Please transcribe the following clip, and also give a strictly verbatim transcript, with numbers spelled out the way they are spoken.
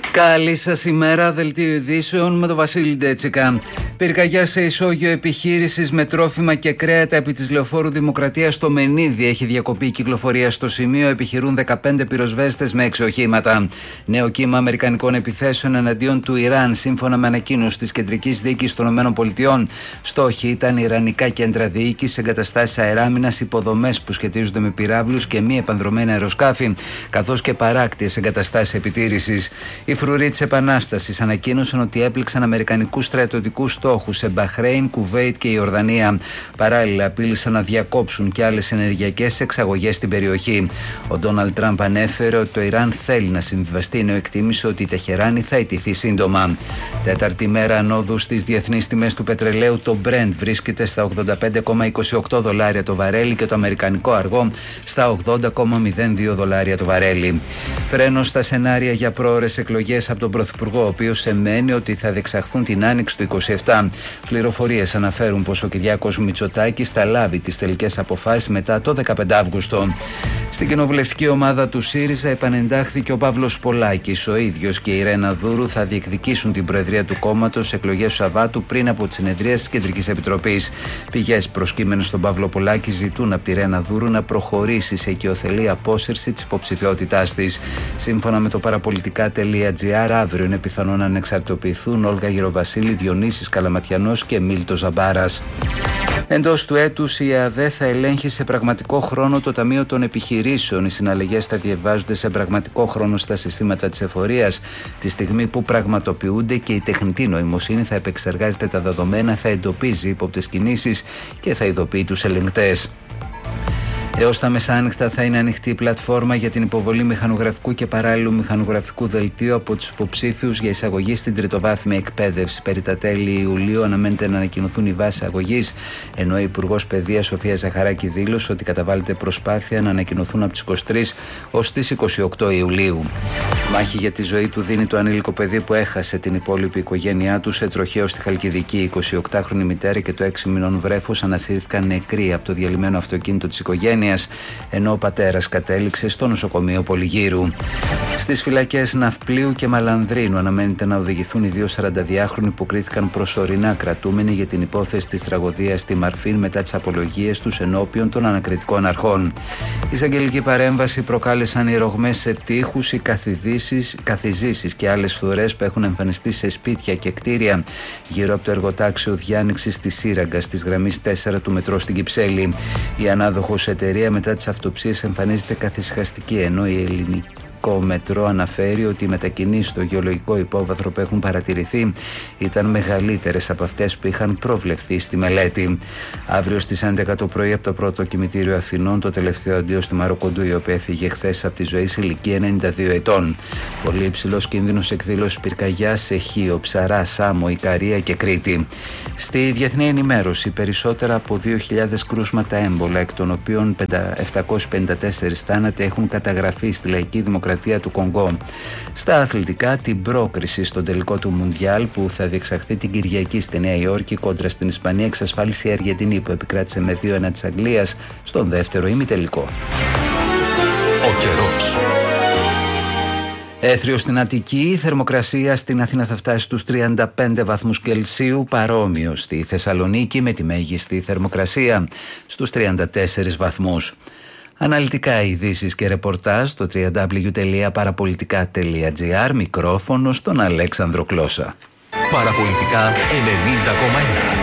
Καλή σας ημέρα, δελτίο ειδήσεων με τον Βασίλη Ντέτσικα. Πυρκαγιά σε ισόγειο επιχείρησης με τρόφιμα και κρέατα επί της Λεωφόρου Δημοκρατίας στο Μενίδη. Έχει διακοπεί η κυκλοφορία στο σημείο. Επιχειρούν δεκαπέντε πυροσβέστες με έξι οχήματα. Νέο κύμα αμερικανικών επιθέσεων εναντίον του Ιράν, σύμφωνα με ανακοίνωση της Κεντρικής Διοίκησης των ΗΠΑ. Στόχοι ήταν ιρανικά κέντρα διοίκησης, εγκαταστάσεις αεράμινας, υποδομές που σχετίζονται με πυράβλους και μη επανδρομένα αεροσκάφη, καθώς και παράκτιες εγκαταστάσεις επιτήρησης. Οι φρουροί της Επανάστασης ανακοίνωσαν ότι έπληξαν αμερικανικούς στρατιωτικούς στόχους σε Μπαχρέιν, Κουβέιτ και Ιορδανία. Παράλληλα, απείλησαν να διακόψουν και άλλες ενεργειακές εξαγωγές στην περιοχή. Ο Ντόναλντ Τραμπ ανέφερε ότι το Ιράν θέλει να συμβιβαστεί, ενώ εκτίμησε ότι η Τεχεράνη θα ιτηθεί σύντομα. Τέταρτη μέρα ανόδου στις διεθνείς τιμές του πετρελαίου. Το Brent βρίσκεται στα ογδόντα πέντε κόμμα είκοσι οκτώ δολάρια το βαρέλι και το αμερικανικό αργό στα ογδόντα κόμμα μηδέν δύο δολάρια το βαρέλι. Φρένος στα σενάρια για πρόωρες εκλογές από τον Πρωθυπουργό, ο οποίος εμένει ότι θα διεξαχθούν την άνοιξη του είκοσι επτά. Πληροφορίες αναφέρουν πως ο Κυριάκος Μητσοτάκης θα λάβει τις τελικές αποφάσεις μετά το δεκαπέντε Αυγούστου. Στην κοινοβουλευτική ομάδα του ΣΥΡΙΖΑ επανεντάχθηκε ο Παύλος Πολάκης. Ο ίδιος και η Ρένα Δούρου θα διεκδικήσουν την προεδρία του κόμματος σε εκλογές του Σαββάτου πριν από τις συνεδρίες της Κεντρικής Επιτροπής. Πηγές προσκύμενες στον Παύλο Πολάκη ζητούν από τη Ρένα Δούρου να προχωρήσει σε οικειοθελή απόσυρση της υποψηφιότητάς της. Σύμφωνα με το παραπολιτικά.gr, αύριο είναι πιθανό να ανεξαρτητοποιηθούν Όλγα Γεροβασίλη, Διονύσης Καλαματιανός και Μίλτος Ζαμπάρας. Εντός του έτους η ΕΑΔΕ θα ελέγχει σε πραγματικό χρόνο το Ταμείο των Επιχειρήσεων. Οι συναλλαγές θα διαβάζονται σε πραγματικό χρόνο στα συστήματα της εφορίας, τη στιγμή που πραγματοποιούνται, και η τεχνητή νοημοσύνη θα επεξεργάζεται τα δεδομένα, θα εντοπίζει ύποπτες κινήσεις και θα ειδοποιεί τους ελεγκτές. Έως τα μεσάνυχτα θα είναι ανοιχτή η πλατφόρμα για την υποβολή μηχανογραφικού και παράλληλου μηχανογραφικού δελτίου από τους υποψήφιους για εισαγωγή στην τριτοβάθμια εκπαίδευση. Περί τα τέλη Ιουλίου αναμένεται να ανακοινωθούν οι βάσεις αγωγής, ενώ η Υπουργός Παιδείας Σοφία Ζαχαράκη δήλωσε ότι καταβάλλεται προσπάθεια να ανακοινωθούν από τις είκοσι τρεις ως τις είκοσι οκτώ Ιουλίου. Μάχη για τη ζωή του δίνει το ανήλικο παιδί που έχασε την υπόλοιπη οικογένειά του σε τροχαίο στη Χαλκιδική. Η εικοσιοκτάχρονη μητέρα και το έξι μηνών βρέφος ανασύρθηκαν νεκροί από το διαλυμένο αυτοκίνητο της οικογένειας, ενώ ο πατέρας κατέληξε στο νοσοκομείο Πολυγύρου. Στις φυλακές Ναυπλίου και Μαλανδρίνου αναμένεται να οδηγηθούν οι δύο σαρανταδυάχρονοι που κρίθηκαν προσωρινά κρατούμενοι για την υπόθεση της τραγωδίας στη Μαρφίν μετά τις απολογίες τους ενώπιον των ανακριτικών αρχών. Η εισαγγελική παρέμβαση προκάλεσαν οι ρογμές σε τοίχους, οι καθιζήσεις και άλλες φθορές που έχουν εμφανιστεί σε σπίτια και κτίρια γύρω από το εργοτάξιο διάνοιξης της Σύραγγας της γραμμής τέσσερα του μετρό στην Κυψέλη. Η ανάδοχος εταιρεία μετά τις αυτοψίες εμφανίζεται καθησυχαστική, ενώ η ελληνικό μετρό αναφέρει ότι οι μετακινήσεις στο γεωλογικό υπόβαθρο που έχουν παρατηρηθεί ήταν μεγαλύτερες από αυτές που είχαν προβλεφθεί στη μελέτη. Αύριο στις έντεκα το πρωί από το πρώτο κημητήριο Αθηνών το τελευταίο αντίο στη Μαροκοντού, η οποία έφυγε χθες από τη ζωή σε ηλικία ενενήντα δύο ετών. Πολύ υψηλός κίνδυνος εκδήλωσης πυρκαγιάς σε Χίο, Ψαρά, Σάμο, Ικαρία και Κρήτη. Στη διεθνή ενημέρωση, περισσότερα από δύο χιλιάδες κρούσματα έμπολα, εκ των οποίων επτακόσιοι πενήντα τέσσερις θάνατοι έχουν καταγραφεί στη Λαϊκή Δημοκρατία του Κονγκό. Στα αθλητικά, την πρόκριση στον τελικό του Μουντιάλ που θα διεξαχθεί την Κυριακή στη Νέα Υόρκη κόντρα στην Ισπανία εξασφάλισε η Αργεντινή, που επικράτησε με δύο ένα της Αγγλίας στον δεύτερο ημιτελικό. Ο καιρός. Έθριο στην Αττική, η θερμοκρασία στην Αθήνα θα φτάσει στους τριάντα πέντε βαθμούς Κελσίου, παρόμοιο στη Θεσσαλονίκη με τη μέγιστη θερμοκρασία στους τριάντα τέσσερις βαθμούς. Αναλυτικά ειδήσεις και ρεπορτάζ στο double-u double-u double-u τελεία παραπολιτικά τελεία gr, μικρόφωνο στον Αλέξανδρο Κλώσα. Παραπολιτικά ενενήντα κόμμα ένα.